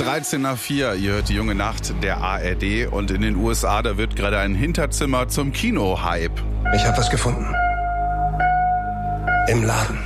13 nach 4, ihr hört die junge Nacht der ARD und in den USA, da wird gerade ein Hinterzimmer zum Kino-Hype. Ich habe was gefunden. Im Laden.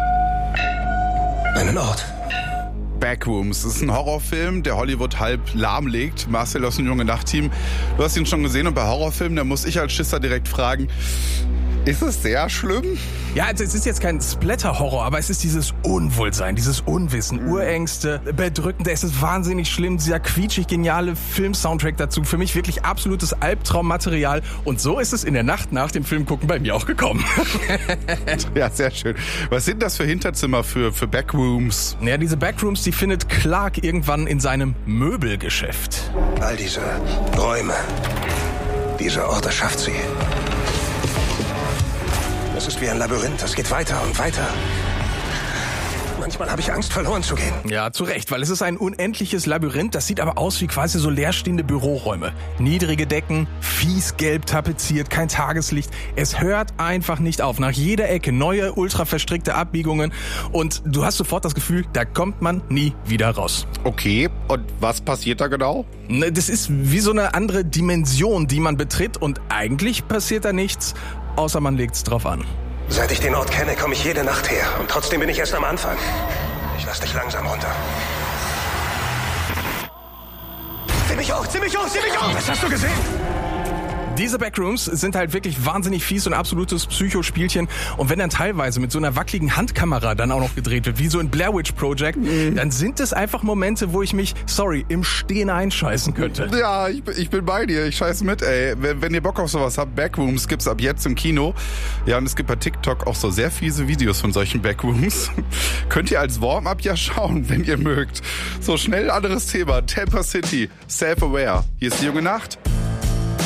Einen Ort. Backrooms ist ein Horrorfilm, der Hollywood halb lahmlegt. Marcel aus dem junge Nacht-Team, du hast ihn schon gesehen und bei Horrorfilmen, da muss ich als Schisser direkt fragen, ist es sehr schlimm? Ja, also es ist jetzt kein Splatter-Horror, aber es ist dieses Unwohlsein, dieses Unwissen, Urängste, Bedrückende. Es ist wahnsinnig schlimm, dieser quietschig geniale Film-Soundtrack dazu. Für mich wirklich absolutes Albtraummaterial. Und so ist es in der Nacht nach dem Film gucken bei mir auch gekommen. Ja, sehr schön. Was sind das für Hinterzimmer für Backrooms? Ja, diese Backrooms, die findet Clark irgendwann in seinem Möbelgeschäft. All diese Räume, dieser Ort erschafft sie. Es ist wie ein Labyrinth, es geht weiter und weiter. Manchmal habe ich Angst, verloren zu gehen. Ja, zu Recht, weil es ist ein unendliches Labyrinth. Das sieht aber aus wie quasi so leerstehende Büroräume. Niedrige Decken, fies gelb tapeziert, kein Tageslicht. Es hört einfach nicht auf. Nach jeder Ecke neue, ultra verstrickte Abbiegungen. Und du hast sofort das Gefühl, da kommt man nie wieder raus. Okay, und was passiert da genau? Das ist wie so eine andere Dimension, die man betritt. Und eigentlich passiert da nichts, außer man legt's drauf an. Seit ich den Ort kenne, komme ich jede Nacht her. Und trotzdem bin ich erst am Anfang. Ich lass dich langsam runter. Zieh mich hoch, zieh mich hoch, zieh mich hoch! Was hast du gesehen? Diese Backrooms sind halt wirklich wahnsinnig fies und absolutes Psychospielchen. Und wenn dann teilweise mit so einer wackeligen Handkamera dann auch noch gedreht wird, wie so in Blair Witch Project, dann sind es einfach Momente, wo ich mich, im Stehen einscheißen könnte. Ja, ich bin bei dir. Ich scheiß mit, ey. Wenn ihr Bock auf sowas habt, Backrooms gibt's ab jetzt im Kino. Ja, und es gibt bei TikTok auch so sehr fiese Videos von solchen Backrooms. Könnt ihr als Warm-up ja schauen, wenn ihr mögt. So, schnell anderes Thema. Tampa City, Self-Aware. Hier ist die junge Nacht.